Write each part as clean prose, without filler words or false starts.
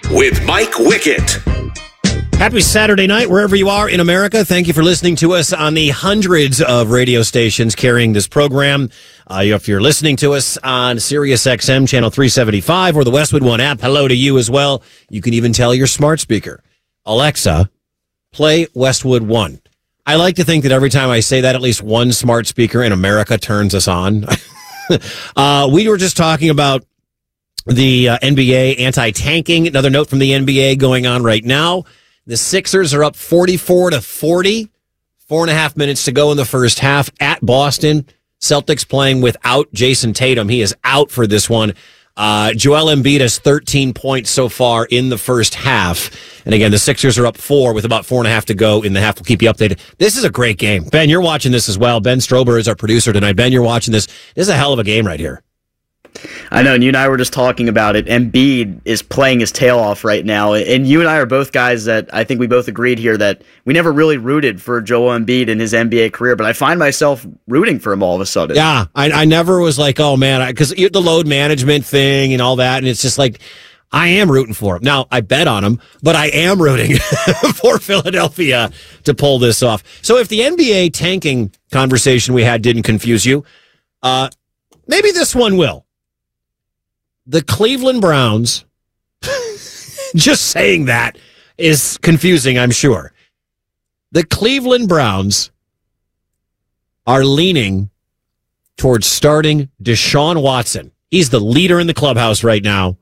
with Mike Wickett. Happy Saturday night, wherever you are in America. Thank you for listening to us on the hundreds of radio stations carrying this program. If you're listening to us on Sirius XM channel 375 or the Westwood One app, hello to you as well. You can even tell your smart speaker, Alexa, play Westwood One. I like to think that every time I say that, at least one smart speaker in America turns us on. We were just talking about the NBA anti-tanking. Another note from the NBA going on right now. The Sixers are up 44-40. 4.5 minutes to go in the first half at Boston. Celtics playing without Jason Tatum. He is out for this one. Joel Embiid has 13 points so far in the first half. And again, the Sixers are up 4 with about 4.5 to go in the half. We'll keep you updated. This is a great game. Ben, you're watching this as well. Ben Strober is our producer tonight. Ben, you're watching this. This is a hell of a game right here. I know, and you and I were just talking about it. Embiid is playing his tail off right now, and you and I are both guys that I think we both agreed here that we never really rooted for Joel Embiid in his NBA career, but I find myself rooting for him all of a sudden. Yeah, I never was like, oh man, because the load management thing and all that, and it's just like, I am rooting for him. Now, I bet on him, but I am rooting for Philadelphia to pull this off. So if the NBA tanking conversation we had didn't confuse you, maybe this one will. The Cleveland Browns, just saying that is confusing, I'm sure. The Cleveland Browns are leaning towards starting Deshaun Watson. He's the leader in the clubhouse right now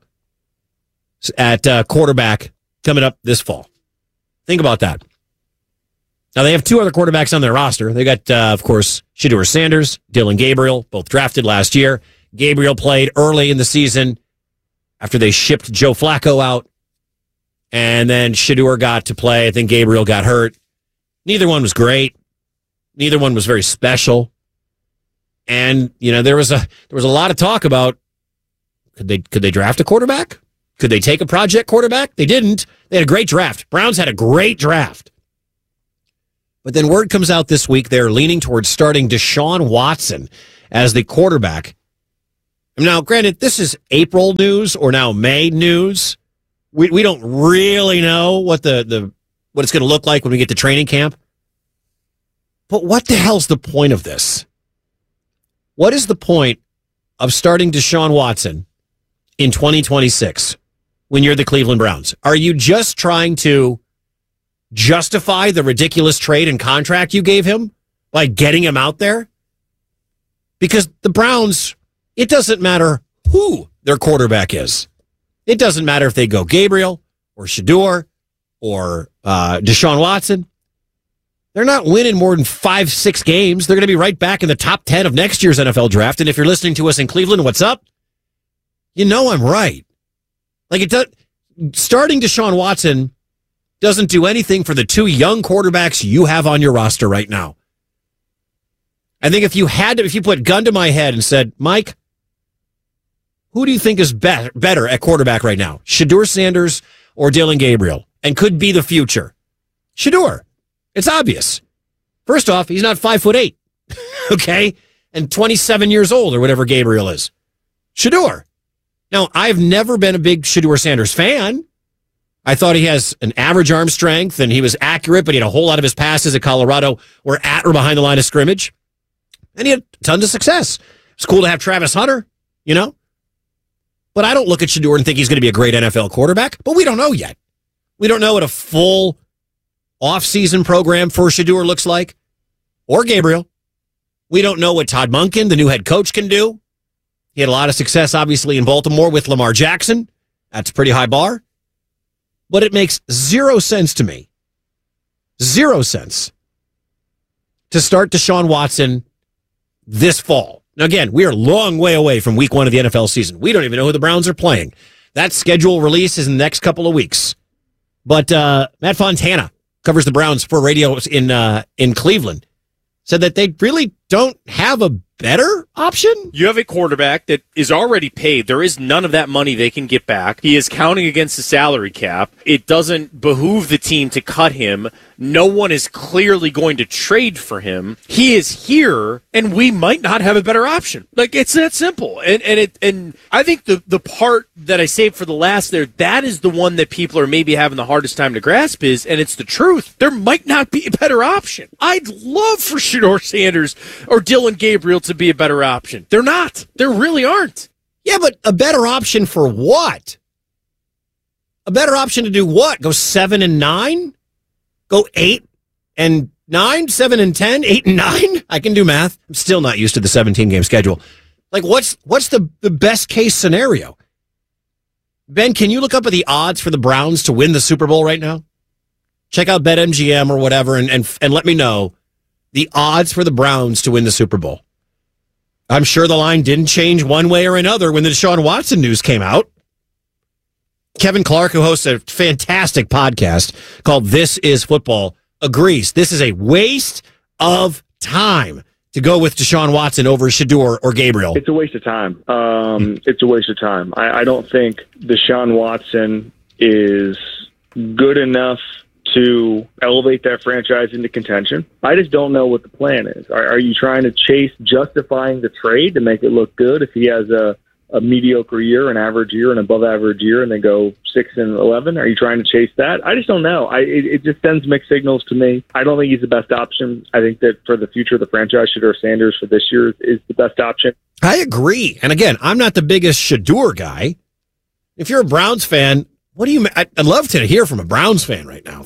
at quarterback coming up this fall. Think about that. Now, they have two other quarterbacks on their roster. They got, of course, Shedeur Sanders, Dylan Gabriel, both drafted last year. Gabriel played early in the season after they shipped Joe Flacco out. And then Shedeur got to play. I think Gabriel got hurt. Neither one was great. Neither one was very special. And, you know, there was a lot of talk about could they draft a quarterback? Could they take a project quarterback? They didn't. They had a great draft. Browns had a great draft. But then word comes out this week they're leaning towards starting Deshaun Watson as the quarterback. Now, granted, this is April news or now May news. We don't really know what what it's going to look like when we get to training camp. But what the hell's the point of this? What is the point of starting Deshaun Watson in 2026 when you're the Cleveland Browns? Are you just trying to justify the ridiculous trade and contract you gave him by getting him out there? Because the Browns, it doesn't matter who their quarterback is. It doesn't matter if they go Gabriel or Shedeur or Deshaun Watson. They're not winning more than 5-6 games. They're going to be right back in the top 10 of next year's NFL draft. And if you're listening to us in Cleveland, what's up? You know I'm right. Starting Deshaun Watson doesn't do anything for the two young quarterbacks you have on your roster right now. I think if you put a gun to my head and said, Mike, who do you think is better at quarterback right now? Shedeur Sanders or Dylan Gabriel? And could be the future? Shedeur. It's obvious. First off, he's not 5'8", okay? And 27 years old or whatever Gabriel is. Shedeur. Now, I've never been a big Shedeur Sanders fan. I thought he has an average arm strength and he was accurate, but he had a whole lot of his passes at Colorado were at or behind the line of scrimmage. And he had tons of success. It's cool to have Travis Hunter, you know? But I don't look at Shedeur and think he's going to be a great NFL quarterback. But we don't know yet. We don't know what a full off-season program for Shedeur looks like. Or Gabriel. We don't know what Todd Monken, the new head coach, can do. He had a lot of success, obviously, in Baltimore with Lamar Jackson. That's a pretty high bar. But it makes zero sense to me. 0 cents to start Deshaun Watson this fall. Now, again, we are a long way away from week 1 of the NFL season. We don't even know who the Browns are playing. That schedule release is in the next couple of weeks. But Matt Fontana covers the Browns for radio in Cleveland. Said that they really don't have a better option. You have a quarterback that is already paid. There is none of that money they can get back. He is counting against the salary cap. It doesn't behoove the team to cut him. no one is clearly going to trade for him. He is here, and we might not have a better option. Like, it's that simple. And I think the part that I saved for the last there, that is the one that people are maybe having the hardest time to grasp and it's the truth. There might not be a better option. I'd love for Shedeur Sanders or Dillon Gabriel to be a better option. They're not. There really aren't. Yeah, but a better option for what? A better option to do what? Go 7-9? Go 8-9, 7-10, 8-9? I can do math. I'm still not used to the 17-game schedule. Like, what's the best case scenario? Ben, can you look up at the odds for the Browns to win the Super Bowl right now? Check out BetMGM or whatever and let me know the odds for the Browns to win the Super Bowl. I'm sure the line didn't change one way or another when the Deshaun Watson news came out. Kevin Clark, who hosts a fantastic podcast called This Is Football, agrees this is a waste of time to go with Deshaun Watson over Shedeur or Gabriel. It's a waste of time. It's a waste of time. I don't think Deshaun Watson is good enough to elevate that franchise into contention. I just don't know what the plan is. Are you trying to chase justifying the trade to make it look good if he has a mediocre year, an average year, an above average year, and then go 6-11? Are you trying to chase that? I just don't know. It just sends mixed signals to me. I don't think he's the best option. I think that for the future of the franchise, Shedeur Sanders for this year is the best option. I agree. And again, I'm not the biggest Shedeur guy. If you're a Browns fan, what do you? I'd love to hear from a Browns fan right now.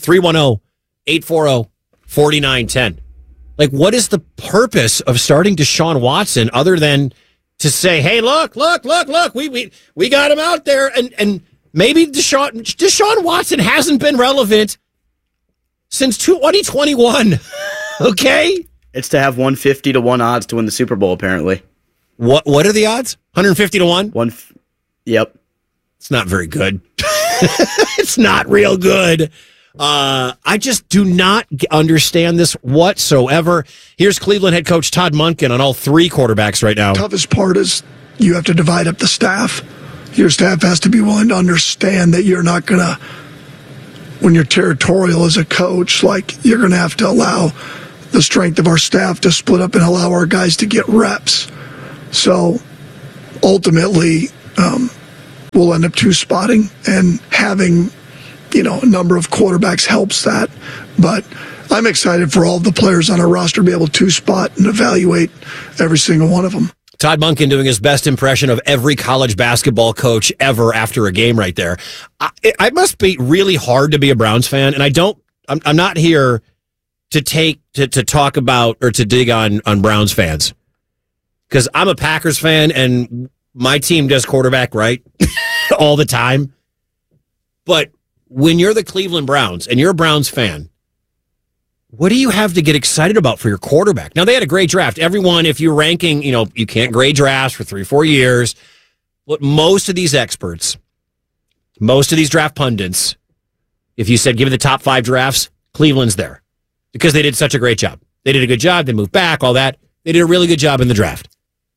310-840-4910. Like, what is the purpose of starting Deshaun Watson other than to say, hey, look, we got him out there, and maybe Deshaun Watson hasn't been relevant since 2021. Okay? It's to have 150 to 1 odds to win the Super Bowl, apparently. What are the odds? 150 to 1? Yep. It's not very good. It's not real good. I just do not understand this whatsoever. Here's Cleveland head coach Todd Monken on all three quarterbacks right now. Toughest part is you have to divide up the staff. Your staff has to be willing to understand that you're not going to, when you're territorial as a coach, like you're going to have to allow the strength of our staff to split up and allow our guys to get reps. So ultimately, we'll end up two-spotting, and having a number of quarterbacks helps that. But I'm excited for all of the players on our roster to be able to two-spot and evaluate every single one of them. Todd Monken doing his best impression of every college basketball coach ever after a game right there. It must be really hard to be a Browns fan, and I'm not here to talk about or to dig on Browns fans, because I'm a Packers fan and my team does quarterback right all the time. But when you're the Cleveland Browns and you're a Browns fan, what do you have to get excited about for your quarterback? Now, they had a great draft. Everyone, if you're ranking, you can't grade drafts for 3-4 years. But most of these experts, most of these draft pundits, if you said give me the top 5 drafts, Cleveland's there because they did such a great job. They did a good job. They moved back, all that. They did a really good job in the draft.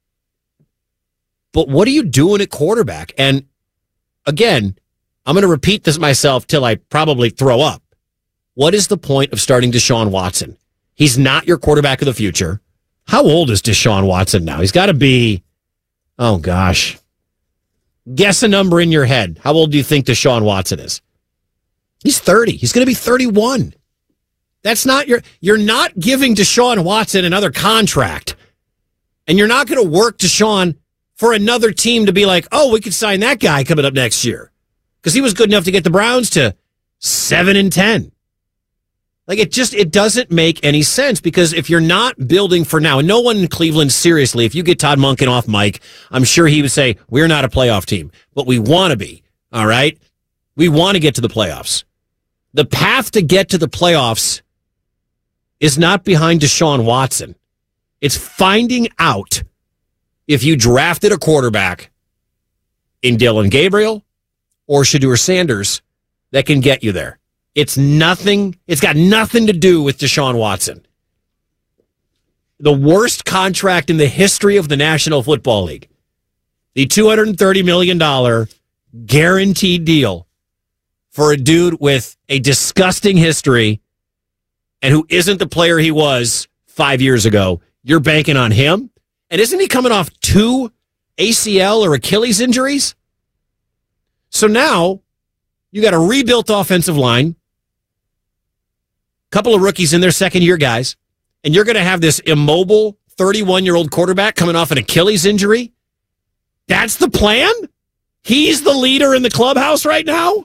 But what are you doing at quarterback? And again, I'm going to repeat this myself till I probably throw up. What is the point of starting Deshaun Watson? He's not your quarterback of the future. How old is Deshaun Watson now? He's got to be, oh gosh. Guess a number in your head. How old do you think Deshaun Watson is? He's 30. He's going to be 31. That's not you're not giving Deshaun Watson another contract. And you're not going to work Deshaun for another team to be like, oh, we could sign that guy coming up next year. Because he was good enough to get the Browns to 7-10. Like, it doesn't make any sense, because if you're not building for now, and no one in Cleveland, seriously, if you get Todd Monken off mic, I'm sure he would say, we're not a playoff team, but we want to be, all right? We want to get to the playoffs. The path to get to the playoffs is not behind Deshaun Watson. It's finding out if you drafted a quarterback in Dillon Gabriel or Shedeur Sanders that can get you there. It's got nothing to do with Deshaun Watson. The worst contract in the history of the National Football League. The $230 million guaranteed deal for a dude with a disgusting history and who isn't the player he was 5 years ago, you're banking on him? And isn't he coming off 2 ACL or Achilles injuries? So now you got a rebuilt offensive line, couple of rookies in their second-year guys, and you're going to have this immobile 31-year-old quarterback coming off an Achilles injury? That's the plan? He's the leader in the clubhouse right now?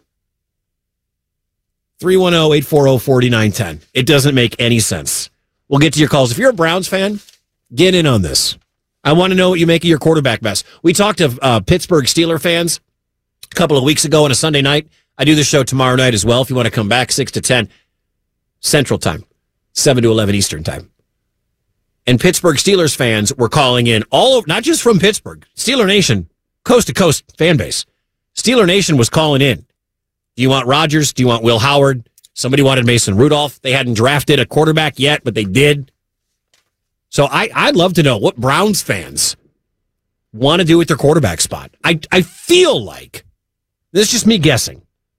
310-840-4910. It doesn't make any sense. We'll get to your calls. If you're a Browns fan, get in on this. I want to know what you make of your quarterback mess. We talked to Pittsburgh Steelers fans a couple of weeks ago on a Sunday night. I do the show tomorrow night as well. If you want to come back, 6 to 10 Central Time, 7 to 11 Eastern Time. And Pittsburgh Steelers fans were calling in all over, not just from Pittsburgh, Steeler Nation, coast to coast fan base. Steeler Nation was calling in. Do you want Rodgers? Do you want Will Howard? Somebody wanted Mason Rudolph. They hadn't drafted a quarterback yet, but they did. So I'd love to know what Browns fans want to do with their quarterback spot. I feel like, this is just me guessing,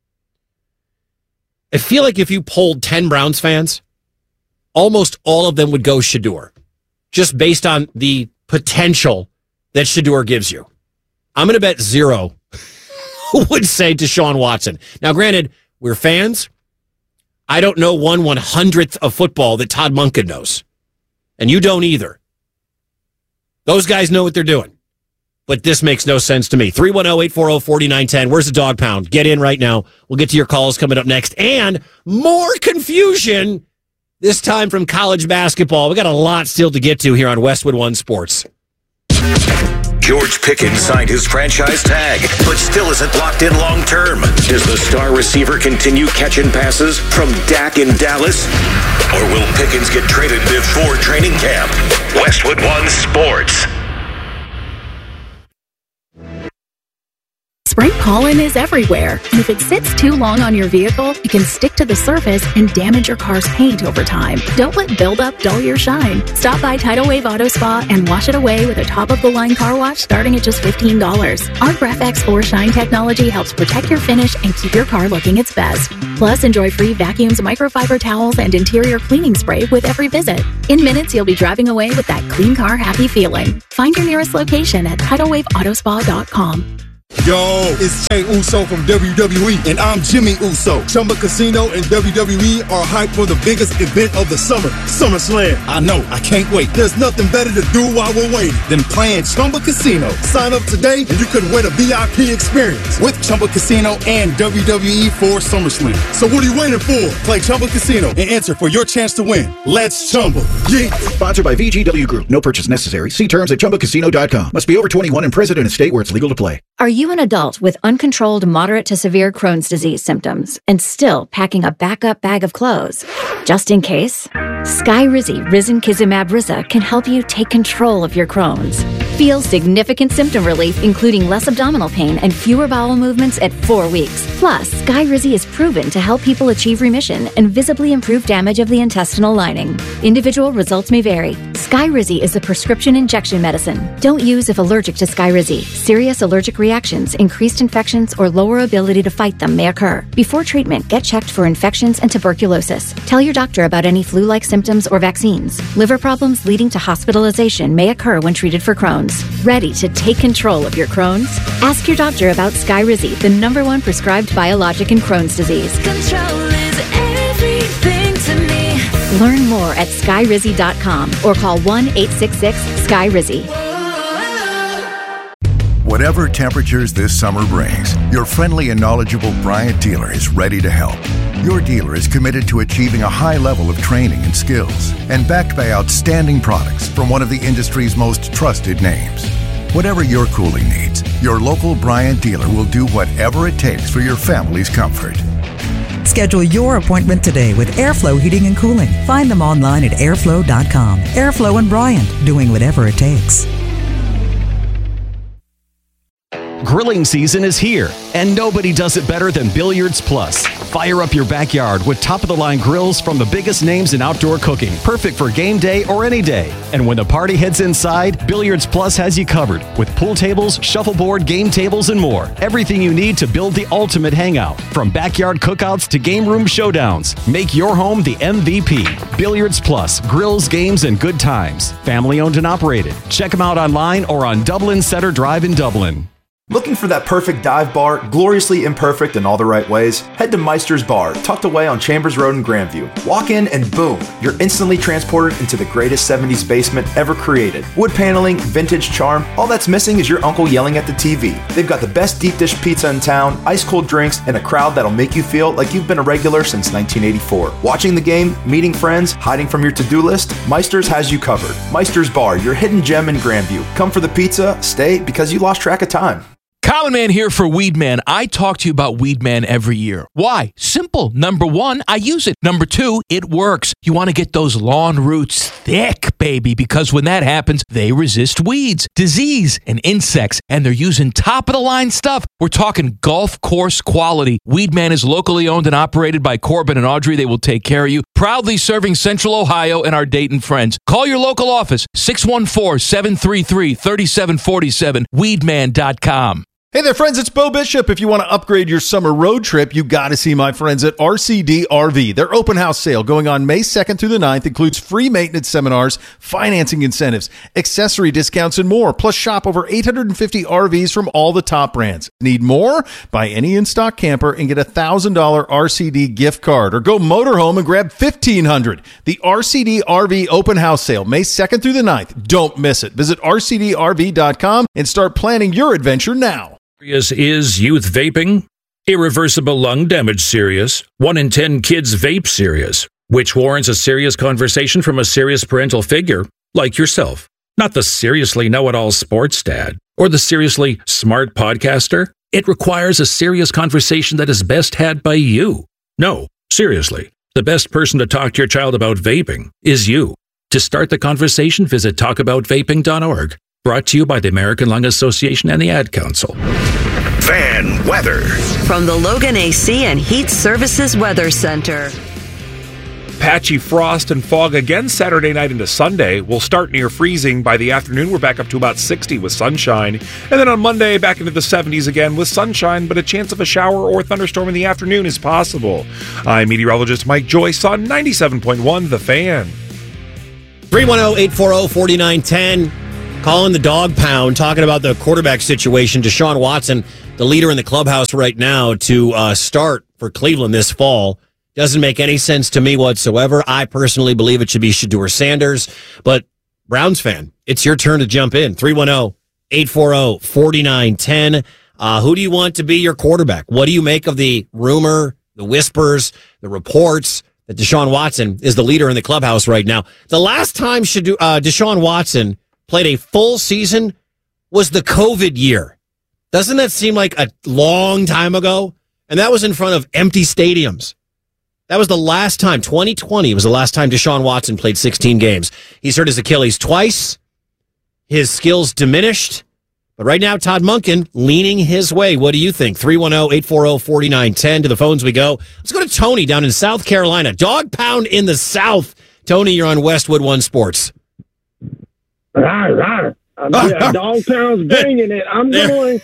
I feel like if you polled 10 Browns fans, almost all of them would go Shedeur, just based on the potential that Shedeur gives you. I'm going to bet 0 would say Deshaun Watson. Now, granted, we're fans. I don't know 1/100th of football that Todd Monken knows. And you don't either. Those guys know what they're doing. But this makes no sense to me. 310-840-4910. Where's the dog pound? Get in right now. We'll get to your calls coming up next. And more confusion, this time from college basketball. We got a lot still to get to here on Westwood One Sports. George Pickens signed his franchise tag, but still isn't locked in long term. Does the star receiver continue catching passes from Dak in Dallas? Or will Pickens get traded before training camp? Westwood One Sports. Spray pollen is everywhere, and if it sits too long on your vehicle, it can stick to the surface and damage your car's paint over time. Don't let buildup dull your shine. Stop by Tidal Wave Auto Spa and wash it away with a top-of-the-line car wash starting at just $15. Our Graph-X4 Shine technology helps protect your finish and keep your car looking its best. Plus, enjoy free vacuums, microfiber towels, and interior cleaning spray with every visit. In minutes, you'll be driving away with that clean car happy feeling. Find your nearest location at TidalWaveAutospa.com. Yo, it's Jey Uso from WWE, and I'm Jimmy Uso. Chumba Casino and WWE are hyped for the biggest event of the summer, SummerSlam. I know, I can't wait. There's nothing better to do while we're waiting than playing Chumba Casino. Sign up today, and you could win a VIP experience with Chumba Casino and WWE for SummerSlam. So what are you waiting for? Play Chumba Casino and enter for your chance to win. Let's Chumba. Yeah. Sponsored by VGW Group. No purchase necessary. See terms at ChumbaCasino.com. Must be over 21 and present in a state where it's legal to play. Are you an adult with uncontrolled moderate to severe Crohn's disease symptoms and still packing a backup bag of clothes? Just in case, Skyrizi Risankizumab Riza can help you take control of your Crohn's. Feel significant symptom relief, including less abdominal pain and fewer bowel movements at 4 weeks. Plus, Skyrizi is proven to help people achieve remission and visibly improve damage of the intestinal lining. Individual results may vary. Skyrizi is a prescription injection medicine. Don't use if allergic to Skyrizi. Serious allergic reactions, increased infections, or lower ability to fight them may occur. Before treatment, get checked for infections and tuberculosis. Tell your doctor about any flu-like symptoms or vaccines. Liver problems leading to hospitalization may occur when treated for Crohn's. Ready to take control of your Crohn's? Ask your doctor about Skyrizi, the #1 prescribed biologic in Crohn's disease. Control is everything to me. Learn more at Skyrizi.com or call 1-866-SKYRIZI. Whatever temperatures this summer brings, your friendly and knowledgeable Bryant dealer is ready to help. Your dealer is committed to achieving a high level of training and skills and backed by outstanding products from one of the industry's most trusted names. Whatever your cooling needs, your local Bryant dealer will do whatever it takes for your family's comfort. Schedule your appointment today with Airflow Heating and Cooling. Find them online at airflow.com. Airflow and Bryant, doing whatever it takes. Grilling season is here, and nobody does it better than Billiards Plus. Fire up your backyard with top-of-the-line grills from the biggest names in outdoor cooking, perfect for game day or any day. And when the party heads inside, Billiards Plus has you covered with pool tables, shuffleboard, game tables, and more. Everything you need to build the ultimate hangout, from backyard cookouts to game room showdowns. Make your home the MVP. Billiards Plus, grills, games, and good times. Family-owned and operated. Check them out online or on Dublin Center Drive in Dublin. Looking for that perfect dive bar, gloriously imperfect in all the right ways? Head to Meister's Bar, tucked away on Chambers Road in Grandview. Walk in and boom, you're instantly transported into the greatest 70s basement ever created. Wood paneling, vintage charm, all that's missing is your uncle yelling at the TV. They've got the best deep dish pizza in town, ice cold drinks, and a crowd that'll make you feel like you've been a regular since 1984. Watching the game, meeting friends, hiding from your to-do list, Meister's has you covered. Meister's Bar, your hidden gem in Grandview. Come for the pizza, stay because you lost track of time. Common Man here for Weed Man. I talk to you about Weed Man every year. Why? Simple. Number one, I use it. Number two, it works. You want to get those lawn roots thick, baby, because when that happens, they resist weeds, disease, and insects, and they're using top-of-the-line stuff. We're talking golf course quality. Weed Man is locally owned and operated by Corbin and Audrey. They will take care of you. Proudly serving Central Ohio and our Dayton friends. Call your local office, 614-733-3747, weedman.com. Hey there, friends, it's Bo Bishop. If you want to upgrade your summer road trip, you got to see my friends at RCD RV. Their open house sale going on May 2nd through the 9th includes free maintenance seminars, financing incentives, accessory discounts, and more. Plus, shop over 850 RVs from all the top brands. Need more? Buy any in-stock camper and get a $1,000 RCD gift card. Or go motorhome and grab $1,500. The RCD RV open house sale, May 2nd through the 9th. Don't miss it. Visit rcdrv.com and start planning your adventure now. Is youth vaping? Irreversible lung damage serious? 1 in 10 kids vape serious, which warrants a serious conversation from a serious parental figure like yourself. Not the seriously know-it-all sports dad or the seriously smart podcaster. It requires a serious conversation that is best had by you. No, seriously, the best person to talk to your child about vaping is you. To start the conversation, visit talkaboutvaping.org. Brought to you by the American Lung Association and the Ad Council. Fan weather. From the Logan AC and Heat Services Weather Center. Patchy frost and fog again Saturday night into Sunday. We'll start near freezing. By the afternoon, we're back up to about 60 with sunshine. And then on Monday, back into the 70s again with sunshine, but a chance of a shower or thunderstorm in the afternoon is possible. I'm meteorologist Mike Joyce on 97.1 The Fan. 310-840-4910. Calling the dog pound, talking about the quarterback situation. Deshaun Watson, the leader in the clubhouse right now to start for Cleveland this fall. Doesn't make any sense to me whatsoever. I personally believe it should be Shedeur Sanders. But Browns fan, it's your turn to jump in. 310-840-4910. Who do you want to be your quarterback? What do you make of the rumor, the whispers, the reports that Deshaun Watson is the leader in the clubhouse right now? The last time Deshaun Watson played a full season was the COVID year. Doesn't that seem like a long time ago? And that was in front of empty stadiums. That was the last time, 2020 was the last time Deshaun Watson played 16 games. He's hurt his Achilles twice. His skills diminished. But right now, Todd Monken leaning his way. What do you think? 310-840-4910. To the phones we go. Let's go to Tony down in South Carolina. Dog pound in the South. Tony, you're on Westwood One Sports. Dog pound's bringing it. I'm going.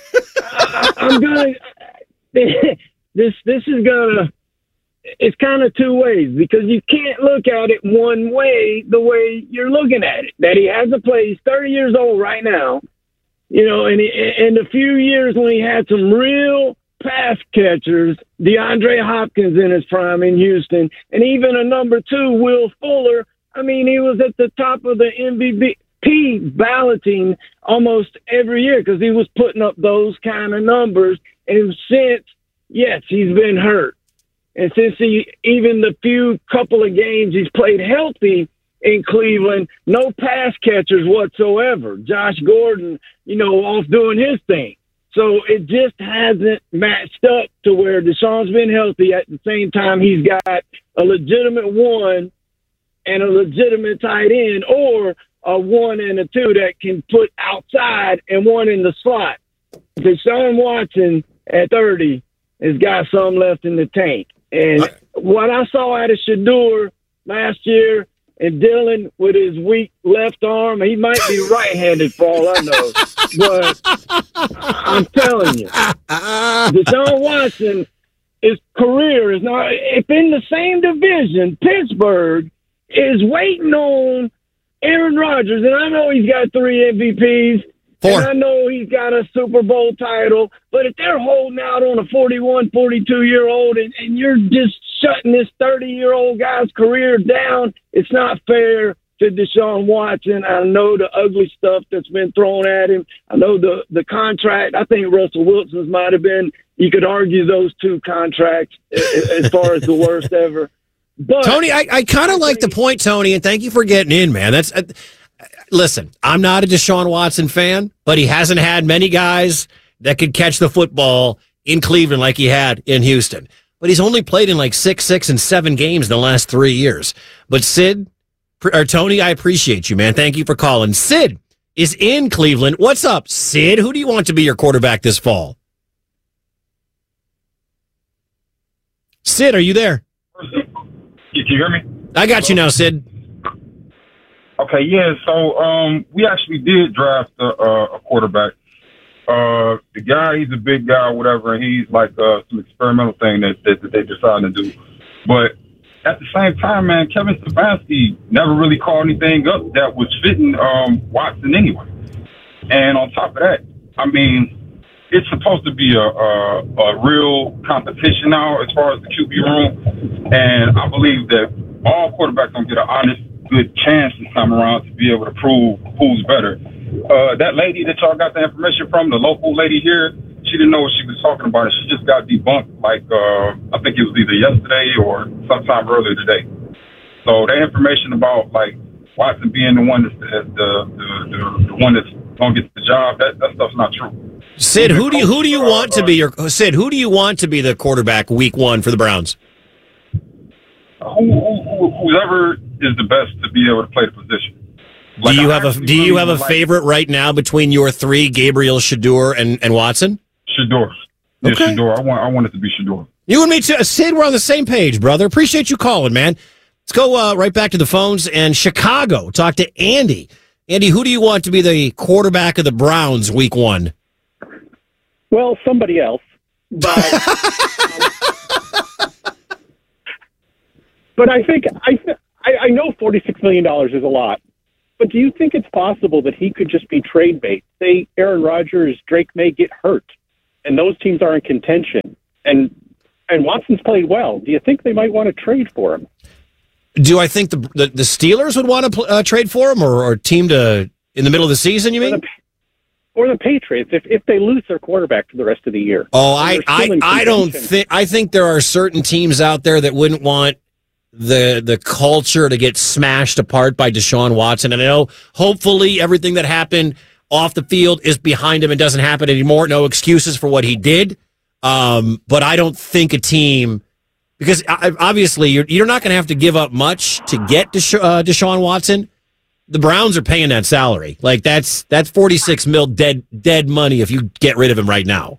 This is gonna. It's kind of two ways because you can't look at it one way. The way you're looking at it, that he hasn't played. He's 30 years old right now. You know, and in a few years when he had some real pass catchers, DeAndre Hopkins in his prime in Houston, and even a number 2, Will Fuller. I mean, he was at the top of the MVP balloting almost every year because he was putting up those kind of numbers. And since, yes, he's been hurt. And since even the few couple of games he's played healthy in Cleveland, no pass catchers whatsoever. Josh Gordon, off doing his thing. So it just hasn't matched up to where Deshaun's been healthy. At the same time, he's got a legitimate 1 and a legitimate tight end, or a 1 and a 2 that can put outside and 1 in the slot. Deshaun Watson at 30 has got some left in the tank. And what I saw out of Shador last year and Dylan with his weak left arm, he might be right-handed for all I know. But I'm telling you, Deshaun Watson, his career is not – if in the same division, Pittsburgh is waiting on Aaron Rodgers, and I know he's got 3 MVPs, 4. and I know he's got a Super Bowl title, but if they're holding out on a 41, 42-year-old and you're just shutting this 30-year-old guy's career down, it's not fair to Deshaun Watson. I know the ugly stuff that's been thrown at him. I know the contract. I think Russell Wilson's might have been, you could argue those 2 contracts as far as the worst ever. But Tony, I kind of like the point, Tony, and thank you for getting in, man. That's listen, I'm not a Deshaun Watson fan, but he hasn't had many guys that could catch the football in Cleveland like he had in Houston. But he's only played in like 6, 6, and 7 games in the last 3 years. But Tony, I appreciate you, man. Thank you for calling. Sid is in Cleveland. What's up, Sid? Who do you want to be your quarterback this fall? Sid, are you there? Can you hear me? I got you now, Sid. Okay, yeah. So we actually did draft a quarterback. The guy, he's a big guy or whatever, and he's like some experimental thing that they decided to do. But at the same time, man, Kevin Stefanski never really called anything up that was fitting Watson anyway. And on top of that, I mean, it's supposed to be a real competition now as far as the QB room. And I believe that all quarterbacks don't get an honest, good chance this time around to be able to prove who's better. That lady that y'all got the information from, the local lady here, she didn't know what she was talking about. And she just got debunked, like, I think it was either yesterday or sometime earlier today. So that information about, like, Watson being the one that's the one that's going to get the job, that stuff's not true. Sid, who do you want to be who do you want to be the quarterback week 1 for the Browns? Whoever is the best to be able to play the position. Like, do you have a favorite right now between your 3, Gabriel, Shador, and Watson? Shador. Yeah, Okay. Shador. I want it to be Shador. You and me too. Sid, we're on the same page, brother. Appreciate you calling, man. Let's go right back to the phones and Chicago. Talk to Andy. Andy, who do you want to be the quarterback of the Browns week 1? Well, somebody else. But, but I think I know $46 million is a lot. But do you think it's possible that he could just be trade bait? Say Aaron Rodgers, Drake May get hurt, and those teams are in contention, and Watson's played well. Do you think they might want to trade for him? Do I think the Steelers would want to trade for him, or a team to in the middle of the season? You mean? Or the Patriots if they lose their quarterback for the rest of the year? Oh, I don't think. I think there are certain teams out there that wouldn't want the culture to get smashed apart by Deshaun Watson. And I know hopefully everything that happened off the field is behind him and doesn't happen anymore. No excuses for what he did. But I don't think a team, because obviously you're not going to have to give up much to get Deshaun Watson. The Browns are paying that salary. Like that's $46 million dead money if you get rid of him right now.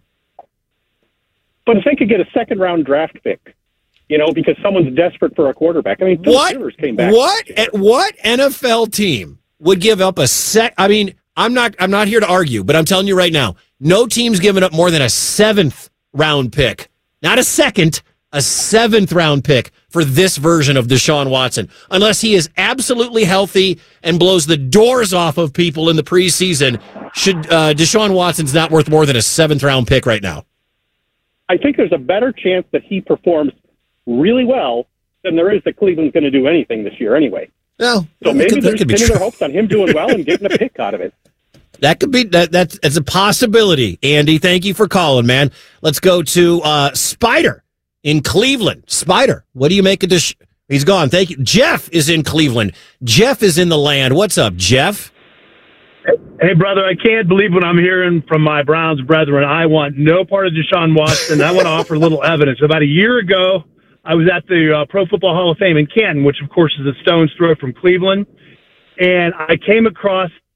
But if they could get a second-round draft pick, because someone's desperate for a quarterback. I mean, Phil Rivers came back. What NFL team would give up a sec? I mean, I'm not here to argue, but I'm telling you right now, no team's giving up more than a 7th round pick, not a second, a 7th round pick for this version of Deshaun Watson, unless he is absolutely healthy and blows the doors off of people in the preseason. Deshaun Watson's not worth more than a 7th round pick right now. I think there's a better chance that he performs really well than there is that Cleveland's going to do anything this year anyway. No, so maybe they're pinning their hopes on him doing well and getting a pick out of it. That could be that's a possibility. Andy, thank you for calling, man. Let's go to Spider in Cleveland. Spider, what do you make of this? He's gone. Thank you. Jeff is in Cleveland. Jeff is in the land. What's up, Jeff? Hey, brother, I can't believe what I'm hearing from my Browns brethren. I want no part of Deshaun Watson. I want to offer a little evidence. About a year ago, I was at the Pro Football Hall of Fame in Canton, which, of course, is a stone's throw from Cleveland. And I came across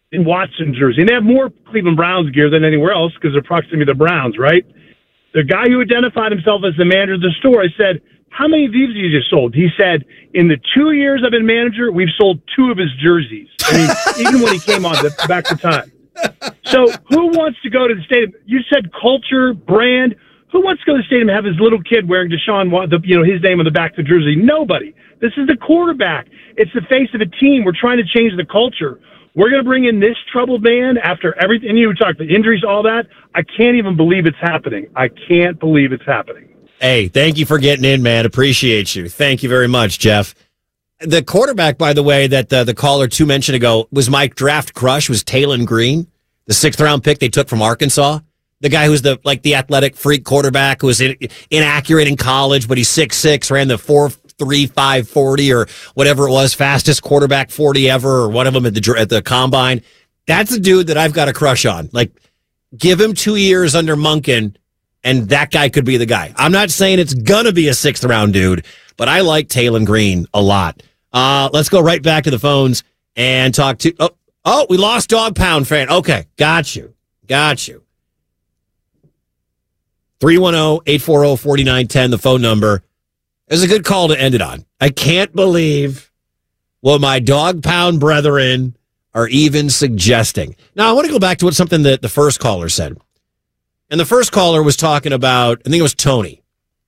Watson jersey. And they have more Cleveland Browns gear than anywhere else because they're proximity to the Browns, right? The guy who identified himself as the manager of the store, I said, how many of these have you just sold? He said, in the 2 years I've been manager, we've sold 2 of his jerseys. I mean, even when he came on back to time. So who wants to go to the stadium? You said culture, brand. Who wants to go to the stadium and have his little kid wearing Deshaun Watson, his name on the back of the jersey? Nobody. This is the quarterback. It's the face of a team. We're trying to change the culture. We're going to bring in this troubled man after everything. And you talked the injuries, all that. I can't even believe it's happening. I can't believe it's happening. Hey, thank you for getting in, man. Appreciate you. Thank you very much, Jeff. The quarterback, by the way, that the caller 2 mentioned ago was my draft crush, was Talon Green, the 6th-round pick they took from Arkansas. The guy who's the athletic freak quarterback who was inaccurate in college, but he's 6'6", ran the 4.35 40 or whatever it was, fastest quarterback 40 ever, or one of them at the combine. That's a dude that I've got a crush on. Like, give him 2 years under Monken, and that guy could be the guy. I'm not saying it's gonna be a 6th-round dude, but I like Talon Green a lot. Let's go right back to the phones and talk to. Oh, we lost Dog Pound fan. Okay, got you. 310-840-4910, the phone number. It was a good call to end it on. I can't believe what my Dog Pound brethren are even suggesting. Now, I want to go back to something that the first caller said. And the first caller was talking about, I think it was Tony,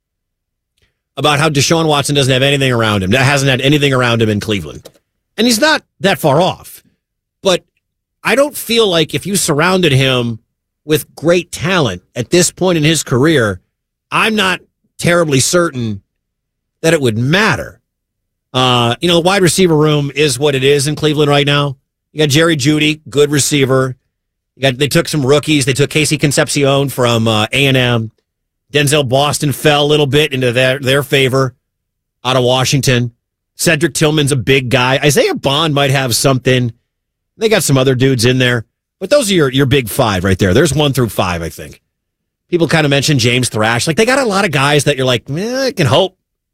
about how Deshaun Watson doesn't have anything around him. That hasn't had anything around him in Cleveland. And he's not that far off. But I don't feel like if you surrounded him with great talent at this point in his career, I'm not terribly certain that it would matter. The wide receiver room is what it is in Cleveland right now. You got Jerry Jeudy, good receiver. They took some rookies. They took Casey Concepcion from A&M. Denzel Boston fell a little bit into their favor out of Washington. Cedric Tillman's a big guy. Isaiah Bond might have something. They got some other dudes in there. But those are your big 5 right there. There's 1 through 5, I think. People kind of mentioned James Thrash. Like, they got a lot of guys that you're like, I can hope.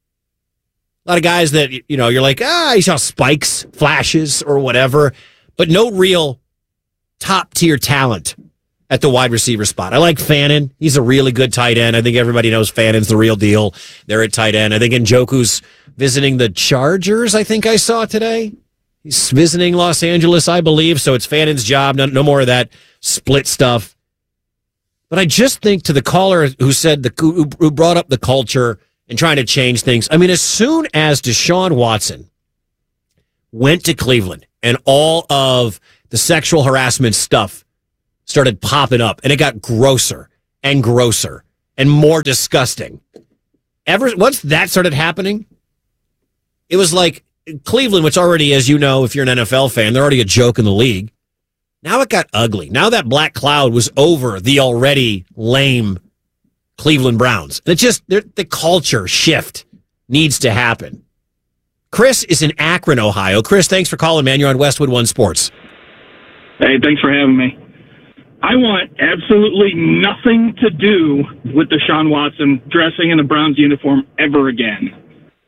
A lot of guys that, you're like, you saw spikes, flashes, or whatever. But no real top-tier talent at the wide receiver spot. I like Fannin. He's a really good tight end. I think everybody knows Fannin's the real deal. They're at tight end. I think Njoku's visiting the Chargers, I think I saw today. He's visiting Los Angeles, I believe, so it's Fannin's job. No more of that split stuff. But I just think to the caller who said who brought up the culture and trying to change things. I mean, as soon as Deshaun Watson went to Cleveland and all of the sexual harassment stuff started popping up, and it got grosser and grosser and more disgusting. Once that started happening, it was like Cleveland, which already, as you know, if you're an NFL fan, they're already a joke in the league. Now it got ugly. Now that black cloud was over the already lame Cleveland Browns. The culture shift needs to happen. Chris is in Akron, Ohio. Chris, thanks for calling, man. You're on Westwood One Sports. Hey, thanks for having me. I want absolutely nothing to do with Deshaun Watson dressing in a Browns uniform ever again.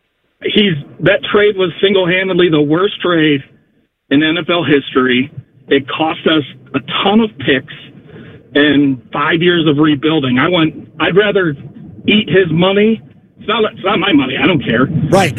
That trade was single-handedly the worst trade in NFL history. It cost us a ton of picks and 5 years of rebuilding. I'd rather eat his money. It's not my money. I don't care. Right.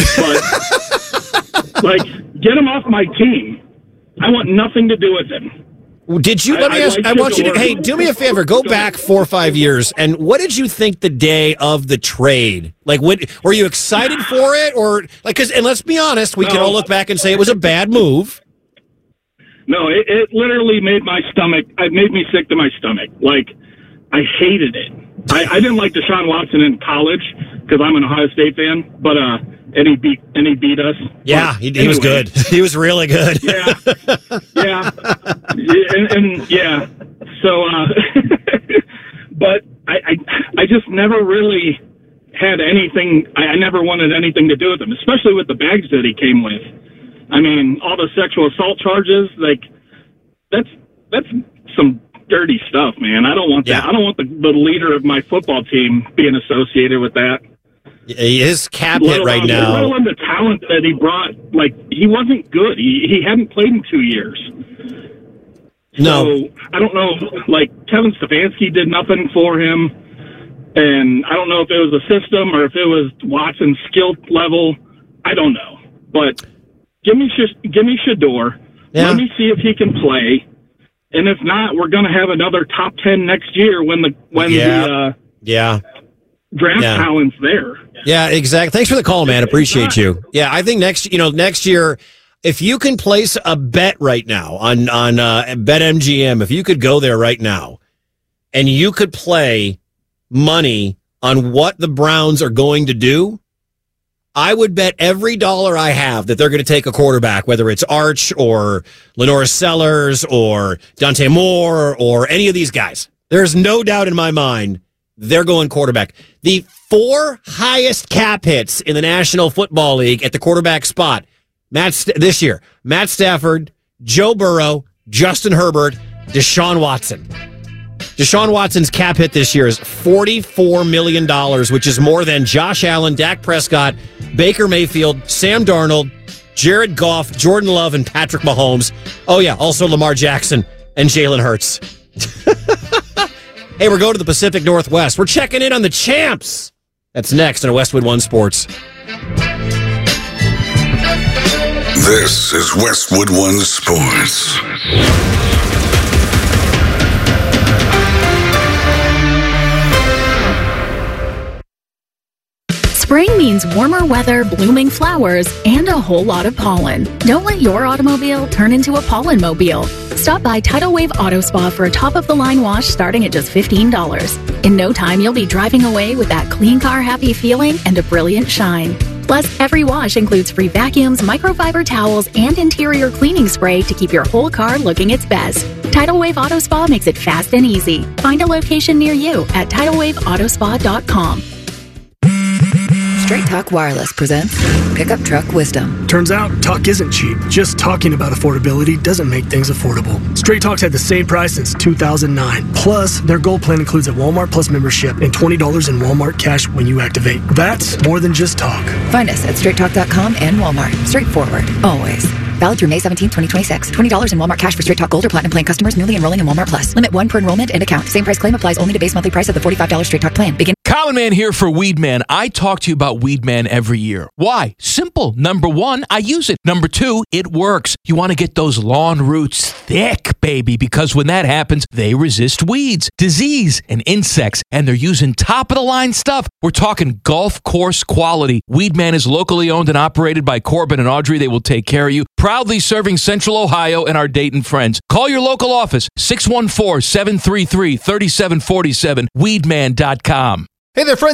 But get him off my team. I want nothing to do with him. Did you? Let me ask. I want you to. Hey, do me a favor. Go back 4 or 5 years, and what did you think the day of the trade? Like, were you excited for it, or like? And let's be honest, we can all look back and say it was a bad move. No, it literally made my stomach. It made me sick to my stomach. Like, I hated it. I didn't like Deshaun Watson in college because I'm an Ohio State fan, but and he beat us. Yeah, he was good. He was really good. Yeah. And yeah. So, but I just never really had anything. I never wanted anything to do with him, especially with the bags that he came with. I mean, all the sexual assault charges, like that's some dirty stuff, man. I don't want that. I don't want the leader of my football team being associated with that. His cap hit right now. Let alone the talent that he brought. Like, he wasn't good. He hadn't played in 2 years. No. So I don't know, like Kevin Stefanski did nothing for him, and I don't know if it was a system or if it was Watson's skill level. I don't know, but give me Shador. Yeah. Let me see if he can play, and if not, we're going to have another top 10 next year when the draft talent's there. Yeah, exactly. Thanks for the call, man. Appreciate you. Yeah, I think next year, if you can place a bet right now on BetMGM, if you could go there right now and you could play money on what the Browns are going to do, I would bet every dollar I have that they're going to take a quarterback, whether it's Arch or Lenore Sellers or Dante Moore or any of these guys. There's no doubt in my mind they're going quarterback. The 4 highest cap hits in the National Football League at the quarterback spot this year: Matt Stafford, Joe Burrow, Justin Herbert, Deshaun Watson. Deshaun Watson's cap hit this year is $44 million, which is more than Josh Allen, Dak Prescott, Baker Mayfield, Sam Darnold, Jared Goff, Jordan Love, and Patrick Mahomes. Oh, yeah, also Lamar Jackson and Jalen Hurts. Hey, we're going to the Pacific Northwest. We're checking in on the champs. That's next on Westwood One Sports. This is Westwood One Sports. Spring means warmer weather, blooming flowers, and a whole lot of pollen. Don't let your automobile turn into a pollen mobile. Stop by Tidal Wave Auto Spa for a top-of-the-line wash starting at just $15. In no time, you'll be driving away with that clean car happy feeling and a brilliant shine. Plus, every wash includes free vacuums, microfiber towels, and interior cleaning spray to keep your whole car looking its best. Tidal Wave Auto Spa makes it fast and easy. Find a location near you at TidalWaveAutoSpa.com. Straight Talk Wireless presents Pickup Truck Wisdom. Turns out, talk isn't cheap. Just talking about affordability doesn't make things affordable. Straight Talk's had the same price since 2009. Plus, their Gold plan includes a Walmart Plus membership and $20 in Walmart cash when you activate. That's more than just talk. Find us at straighttalk.com and Walmart. Straightforward, always. Valid through May 17, 2026. $20 in Walmart cash for Straight Talk Gold or Platinum plan customers newly enrolling in Walmart Plus. Limit 1 per enrollment and account. Same price claim applies only to base monthly price of the $45 Straight Talk plan. Begin. Common Man here for Weed Man. I talk to you about Weed Man every year. Why? Simple. Number 1, I use it. Number 2, it works. You want to get those lawn roots thick, baby, because when that happens, they resist weeds, disease, and insects, and they're using top-of-the-line stuff. We're talking golf course quality. Weed Man is locally owned and operated by Corbin and Audrey. They will take care of you. Proudly serving Central Ohio and our Dayton friends. Call your local office, 614-733-3747, weedman.com. Hey there, friends.